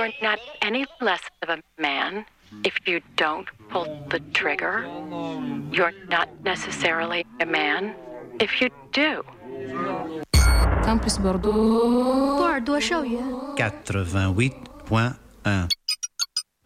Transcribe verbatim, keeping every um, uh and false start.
You're not any less of a man if you don't pull the trigger. You're not necessarily a man if you do. Campus Bordeaux. Bordeaux 校园 quatre-vingt-huit point un